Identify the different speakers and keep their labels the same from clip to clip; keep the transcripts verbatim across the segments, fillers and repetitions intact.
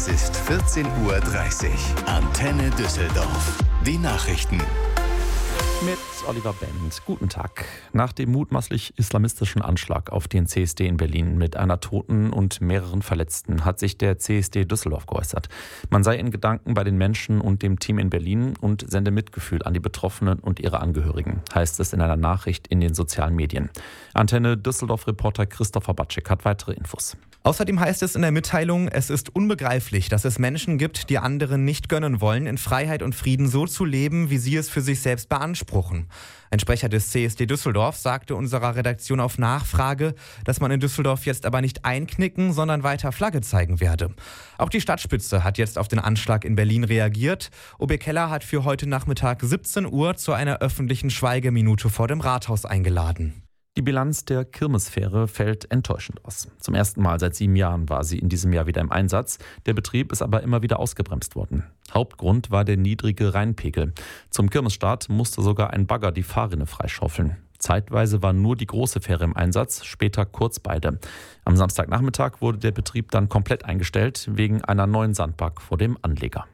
Speaker 1: Es ist vierzehn Uhr dreißig. Antenne Düsseldorf. Die Nachrichten.
Speaker 2: Mit Oliver Bent. Guten Tag. Nach dem mutmaßlich islamistischen Anschlag auf den C S D in Berlin mit einer Toten und mehreren Verletzten hat sich der C S D Düsseldorf geäußert. Man sei in Gedanken bei den Menschen und dem Team in Berlin und sende Mitgefühl an die Betroffenen und ihre Angehörigen, heißt es in einer Nachricht in den sozialen Medien. Antenne Düsseldorf-Reporter Christopher Batschek hat weitere Infos.
Speaker 3: Außerdem heißt es in der Mitteilung, es ist unbegreiflich, dass es Menschen gibt, die anderen nicht gönnen wollen, in Freiheit und Frieden so zu leben, wie sie es für sich selbst beanspruchen. Ein Sprecher des C S D Düsseldorf sagte unserer Redaktion auf Nachfrage, dass man in Düsseldorf jetzt aber nicht einknicken, sondern weiter Flagge zeigen werde. Auch die Stadtspitze hat jetzt auf den Anschlag in Berlin reagiert. O B Keller hat für heute Nachmittag siebzehn Uhr zu einer öffentlichen Schweigeminute vor dem Rathaus eingeladen.
Speaker 2: Die Bilanz der Kirmesfähre fällt enttäuschend aus. Zum ersten Mal seit sieben Jahren war sie in diesem Jahr wieder im Einsatz. Der Betrieb ist aber immer wieder ausgebremst worden. Hauptgrund war der niedrige Rheinpegel. Zum Kirmesstart musste sogar ein Bagger die Fahrrinne freischaufeln. Zeitweise war nur die große Fähre im Einsatz, später kurz beide. Am Samstagnachmittag wurde der Betrieb dann komplett eingestellt, wegen einer neuen Sandbank vor dem Anleger.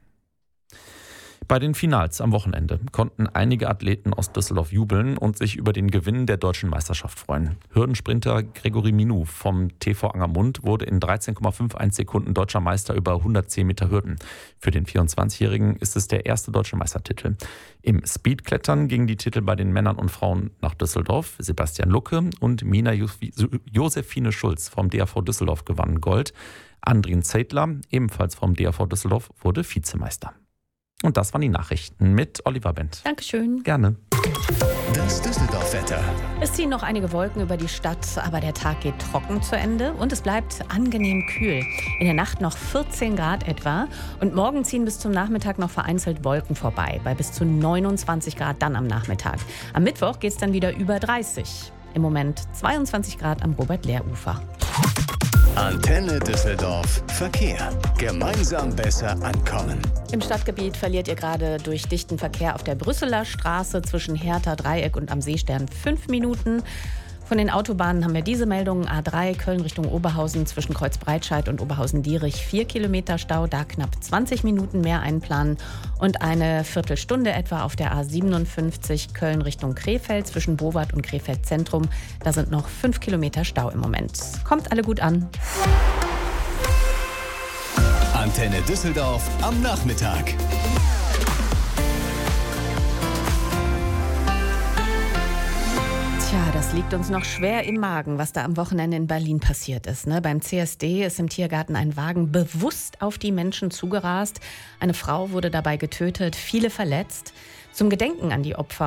Speaker 2: Bei den Finals am Wochenende konnten einige Athleten aus Düsseldorf jubeln und sich über den Gewinn der deutschen Meisterschaft freuen. Hürdensprinter Gregory Minou vom T V Angermund wurde in dreizehn Komma einundfünfzig Sekunden deutscher Meister über hundertzehn Meter Hürden. Für den vierundzwanzigjährigen ist es der erste deutsche Meistertitel. Im Speedklettern gingen die Titel bei den Männern und Frauen nach Düsseldorf. Sebastian Lucke und Mina Josephine Schulz vom D A V Düsseldorf gewannen Gold. Andrin Zeitler, ebenfalls vom D A V Düsseldorf, wurde Vizemeister. Und das waren die Nachrichten mit Oliver Bent.
Speaker 4: Dankeschön.
Speaker 2: Gerne.
Speaker 1: Das Düsseldorf-Wetter.
Speaker 4: Es ziehen noch einige Wolken über die Stadt, aber der Tag geht trocken zu Ende und es bleibt angenehm kühl. In der Nacht noch vierzehn Grad etwa und morgen ziehen bis zum Nachmittag noch vereinzelt Wolken vorbei, bei bis zu neunundzwanzig Grad dann am Nachmittag. Am Mittwoch geht es dann wieder über dreißig. Im Moment zweiundzwanzig Grad am Robert-Lehr-Ufer.
Speaker 1: Antenne Düsseldorf. Verkehr. Gemeinsam besser ankommen.
Speaker 4: Im Stadtgebiet verliert ihr gerade durch dichten Verkehr auf der Brüsseler Straße zwischen Hertha, Dreieck und am Seestern fünf Minuten. Von den Autobahnen haben wir diese Meldungen. A drei Köln Richtung Oberhausen zwischen Kreuzbreitscheid und Oberhausen-Dierich vier Kilometer Stau, da knapp zwanzig Minuten mehr einplanen. Und eine Viertelstunde etwa auf der A siebenundfünfzig Köln Richtung Krefeld zwischen Bowart und Krefeld Zentrum. Da sind noch fünf Kilometer Stau im Moment. Kommt alle gut an.
Speaker 1: Antenne Düsseldorf am Nachmittag.
Speaker 4: Tja, das liegt uns noch schwer im Magen, was da am Wochenende in Berlin passiert ist. Ne? Beim C S D ist im Tiergarten ein Wagen bewusst auf die Menschen zugerast. Eine Frau wurde dabei getötet, viele verletzt. Zum Gedenken an die Opfer